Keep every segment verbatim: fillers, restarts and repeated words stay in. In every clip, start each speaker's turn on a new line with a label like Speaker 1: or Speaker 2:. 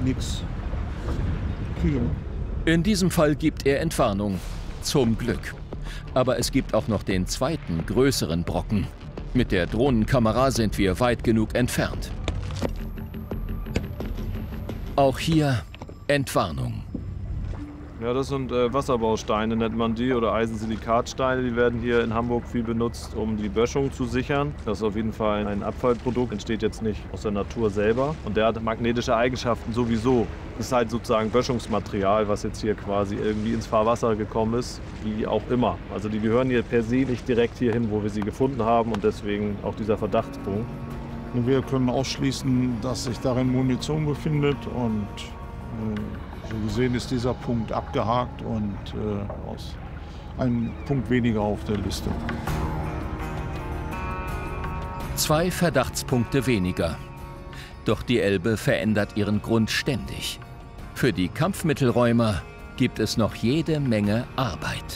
Speaker 1: nichts. Kühl.
Speaker 2: In diesem Fall gibt er Entwarnung. Zum Glück. Aber es gibt auch noch den zweiten, größeren Brocken. Mit der Drohnenkamera sind wir weit genug entfernt. Auch hier Entwarnung.
Speaker 3: Ja, das sind äh, Wasserbausteine, nennt man die, oder Eisensilikatsteine. Die werden hier in Hamburg viel benutzt, um die Böschung zu sichern. Das ist auf jeden Fall ein Abfallprodukt, entsteht jetzt nicht aus der Natur selber. Und der hat magnetische Eigenschaften sowieso. Das ist halt sozusagen Böschungsmaterial, was jetzt hier quasi irgendwie ins Fahrwasser gekommen ist, wie auch immer. Also die gehören hier per se nicht direkt hierhin, wo wir sie gefunden haben, und deswegen auch dieser Verdachtspunkt.
Speaker 1: Wir können ausschließen, dass sich darin Munition befindet, und äh, so gesehen ist dieser Punkt abgehakt und äh, aus ein Punkt weniger auf der Liste.
Speaker 2: Zwei Verdachtspunkte weniger. Doch die Elbe verändert ihren Grund ständig. Für die Kampfmittelräumer gibt es noch jede Menge Arbeit.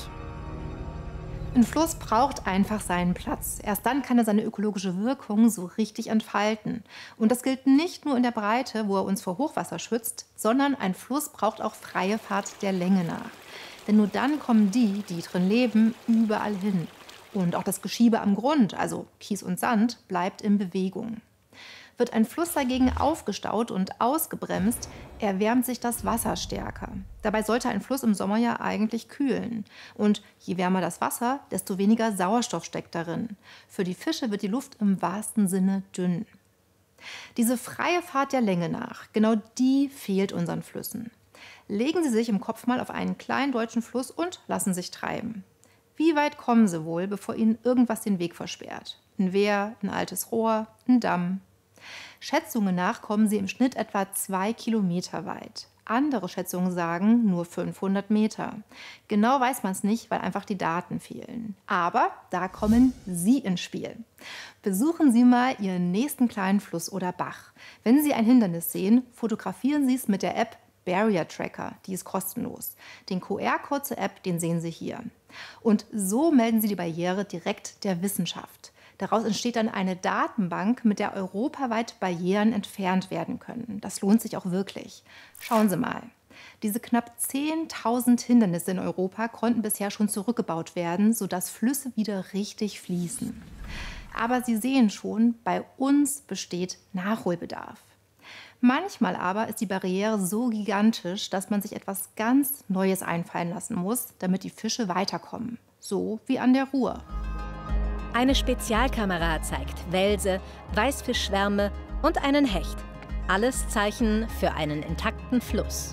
Speaker 4: Ein Fluss braucht einfach seinen Platz. Erst dann kann er seine ökologische Wirkung so richtig entfalten. Und das gilt nicht nur in der Breite, wo er uns vor Hochwasser schützt, sondern ein Fluss braucht auch freie Fahrt der Länge nach. Denn nur dann kommen die, die drin leben, überall hin. Und auch das Geschiebe am Grund, also Kies und Sand, bleibt in Bewegung. Wird ein Fluss dagegen aufgestaut und ausgebremst, erwärmt sich das Wasser stärker. Dabei sollte ein Fluss im Sommer ja eigentlich kühlen. Und je wärmer das Wasser, desto weniger Sauerstoff steckt darin. Für die Fische wird die Luft im wahrsten Sinne dünn. Diese freie Fahrt der Länge nach, genau die fehlt unseren Flüssen. Legen Sie sich im Kopf mal auf einen kleinen deutschen Fluss und lassen sich treiben. Wie weit kommen Sie wohl, bevor Ihnen irgendwas den Weg versperrt? Ein Wehr, ein altes Rohr, ein Damm. Schätzungen nach kommen sie im Schnitt etwa zwei Kilometer weit. Andere Schätzungen sagen nur fünfhundert Meter. Genau weiß man es nicht, weil einfach die Daten fehlen. Aber da kommen Sie ins Spiel. Besuchen Sie mal Ihren nächsten kleinen Fluss oder Bach. Wenn Sie ein Hindernis sehen, fotografieren Sie es mit der App Barrier Tracker. Die ist kostenlos. Den Q R-Code zur App, den sehen Sie hier. Und so melden Sie die Barriere direkt der Wissenschaft. Daraus entsteht dann eine Datenbank, mit der europaweit Barrieren entfernt werden können. Das lohnt sich auch wirklich. Schauen Sie mal. Diese knapp zehntausend Hindernisse in Europa konnten bisher schon zurückgebaut werden, sodass Flüsse wieder richtig fließen. Aber Sie sehen schon, bei uns besteht Nachholbedarf. Manchmal aber ist die Barriere so gigantisch, dass man sich etwas ganz Neues einfallen lassen muss, damit die Fische weiterkommen. So wie an der Ruhr.
Speaker 5: Eine Spezialkamera zeigt Welse, Weißfischschwärme und einen Hecht. Alles Zeichen für einen intakten Fluss.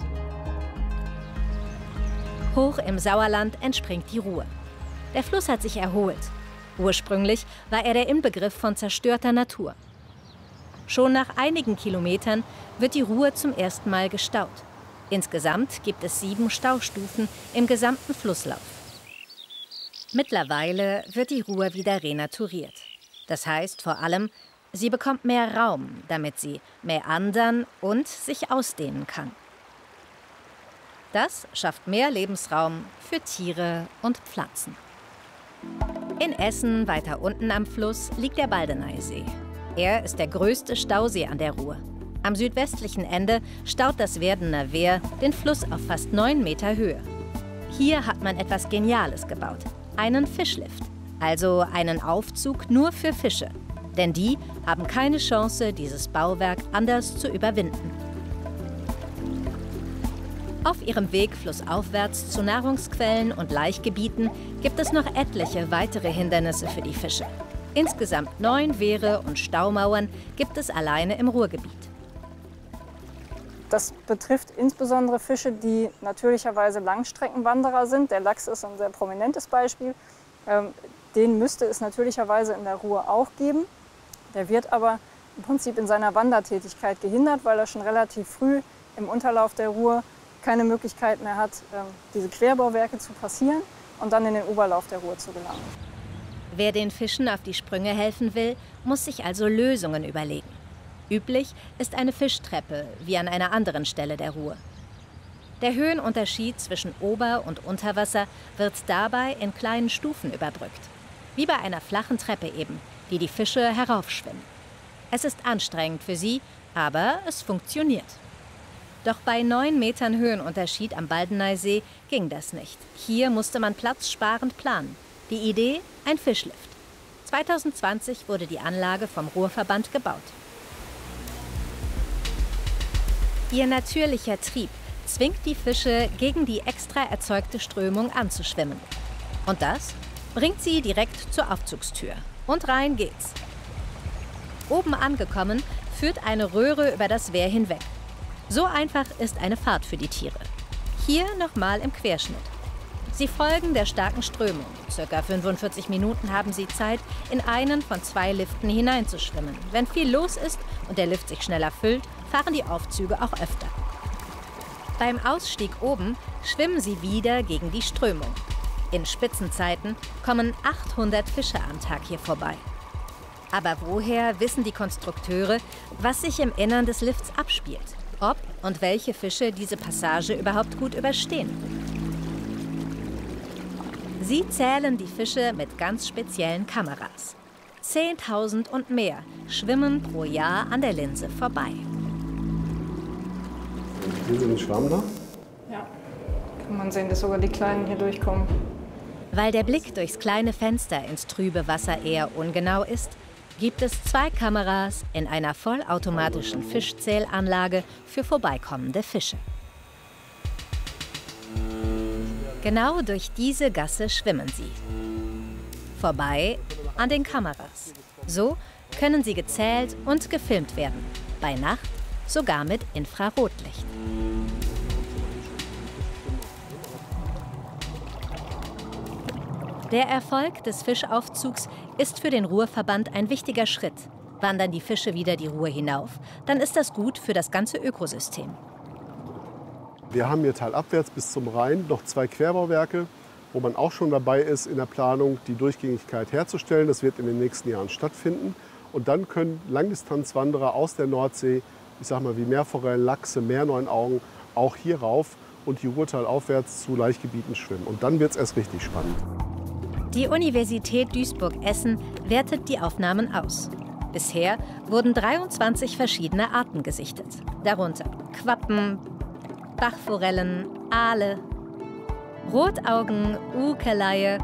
Speaker 5: Hoch im Sauerland entspringt die Ruhr. Der Fluss hat sich erholt. Ursprünglich war er der Inbegriff von zerstörter Natur. Schon nach einigen Kilometern wird die Ruhr zum ersten Mal gestaut. Insgesamt gibt es sieben Staustufen im gesamten Flusslauf. Mittlerweile wird die Ruhr wieder renaturiert. Das heißt vor allem, sie bekommt mehr Raum, damit sie meandern und sich ausdehnen kann. Das schafft mehr Lebensraum für Tiere und Pflanzen. In Essen, weiter unten am Fluss, liegt der Baldeneysee. Er ist der größte Stausee an der Ruhr. Am südwestlichen Ende staut das Werdener Wehr den Fluss auf fast neun Meter Höhe. Hier hat man etwas Geniales gebaut. Einen Fischlift, also einen Aufzug nur für Fische. Denn die haben keine Chance, dieses Bauwerk anders zu überwinden. Auf ihrem Weg flussaufwärts zu Nahrungsquellen und Laichgebieten gibt es noch etliche weitere Hindernisse für die Fische. Insgesamt neun Wehre und Staumauern gibt es alleine im Ruhrgebiet.
Speaker 6: Das betrifft insbesondere Fische, die natürlicherweise Langstreckenwanderer sind. Der Lachs ist ein sehr prominentes Beispiel. Ähm, den müsste es natürlicherweise in der Ruhr auch geben. Der wird aber im Prinzip in seiner Wandertätigkeit gehindert, weil er schon relativ früh im Unterlauf der Ruhr keine Möglichkeit mehr hat, ähm, diese Querbauwerke zu passieren und dann in den Oberlauf der Ruhr zu gelangen.
Speaker 5: Wer den Fischen auf die Sprünge helfen will, muss sich also Lösungen überlegen. Üblich ist eine Fischtreppe, wie an einer anderen Stelle der Ruhr. Der Höhenunterschied zwischen Ober- und Unterwasser wird dabei in kleinen Stufen überbrückt. Wie bei einer flachen Treppe eben, die die Fische heraufschwimmen. Es ist anstrengend für sie, aber es funktioniert. Doch bei neun Metern Höhenunterschied am Baldeneysee ging das nicht. Hier musste man platzsparend planen. Die Idee? Ein Fischlift. zweitausendzwanzig wurde die Anlage vom Ruhrverband gebaut. Ihr natürlicher Trieb zwingt die Fische, gegen die extra erzeugte Strömung anzuschwimmen. Und das bringt sie direkt zur Aufzugstür. Und rein geht's. Oben angekommen, führt eine Röhre über das Wehr hinweg. So einfach ist eine Fahrt für die Tiere. Hier nochmal im Querschnitt. Sie folgen der starken Strömung. Circa fünfundvierzig Minuten haben sie Zeit, in einen von zwei Liften hineinzuschwimmen. Wenn viel los ist und der Lift sich schneller füllt, fahren die Aufzüge auch öfter. Beim Ausstieg oben schwimmen sie wieder gegen die Strömung. In Spitzenzeiten kommen achthundert Fische am Tag hier vorbei. Aber woher wissen die Konstrukteure, was sich im Innern des Lifts abspielt? Ob und welche Fische diese Passage überhaupt gut überstehen? Sie zählen die Fische mit ganz speziellen Kameras. zehntausend und mehr schwimmen pro Jahr an der Linse vorbei.
Speaker 7: Sehen Sie den Schwamm da?
Speaker 6: Ja, kann man sehen, dass sogar die Kleinen hier durchkommen.
Speaker 5: Weil der Blick durchs kleine Fenster ins trübe Wasser eher ungenau ist, gibt es zwei Kameras in einer vollautomatischen Fischzählanlage für vorbeikommende Fische. Genau durch diese Gasse schwimmen sie. Vorbei an den Kameras. So können sie gezählt und gefilmt werden. Bei Nacht sogar mit Infrarotlicht. Der Erfolg des Fischaufzugs ist für den Ruhrverband ein wichtiger Schritt. Wandern die Fische wieder die Ruhr hinauf, dann ist das gut für das ganze Ökosystem.
Speaker 7: Wir haben hier talabwärts bis zum Rhein noch zwei Querbauwerke, wo man auch schon dabei ist, in der Planung die Durchgängigkeit herzustellen. Das wird in den nächsten Jahren stattfinden. Und dann können Langdistanzwanderer aus der Nordsee, ich sag mal wie Meerforellen, Lachse, Meerneunaugen, auch hier rauf und die Ruhrtal aufwärts zu Laichgebieten schwimmen. Und dann wird es erst richtig spannend.
Speaker 5: Die Universität Duisburg-Essen wertet die Aufnahmen aus. Bisher wurden dreiundzwanzig verschiedene Arten gesichtet. Darunter Quappen, Bachforellen, Aale, Rotaugen, Ukeleie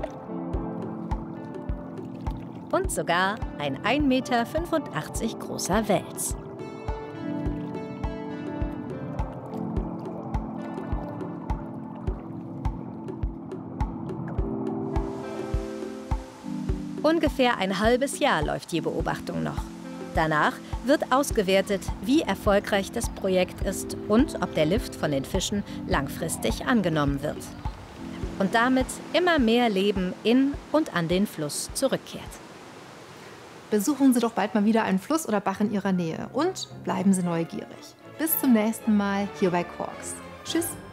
Speaker 5: und sogar ein ein Meter fünfundachtzig großer Wels. Ungefähr ein halbes Jahr läuft die Beobachtung noch. Danach wird ausgewertet, wie erfolgreich das Projekt ist und ob der Lift von den Fischen langfristig angenommen wird. Und damit immer mehr Leben in und an den Fluss zurückkehrt.
Speaker 4: Besuchen Sie doch bald mal wieder einen Fluss oder Bach in Ihrer Nähe und bleiben Sie neugierig. Bis zum nächsten Mal hier bei Quarks. Tschüss!